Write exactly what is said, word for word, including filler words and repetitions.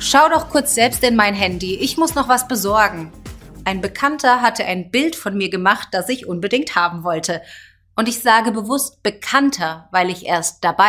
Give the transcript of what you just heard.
Schau doch kurz selbst in mein Handy, ich muss noch was besorgen. Ein Bekannter hatte ein Bild von mir gemacht, das ich unbedingt haben wollte. Und ich sage bewusst Bekannter, weil ich erst dabei